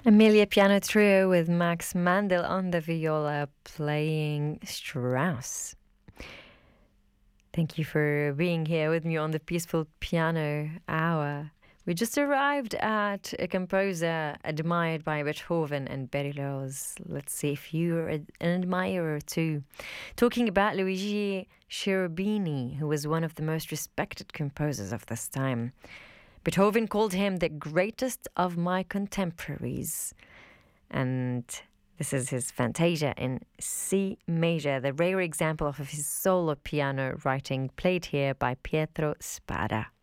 Amelia Piano Trio with Max Mandel on the viola playing Strauss. Thank you for being here with me on the Peaceful Piano Hour. We just arrived at a composer admired by Beethoven and Berlioz. Let's see if you're an admirer too. Talking about Luigi Cherubini, who was one of the most respected composers of this time. Beethoven called him the greatest of my contemporaries. And this is his Fantasia in C major, the rare example of his solo piano writing played here by Pietro Spada.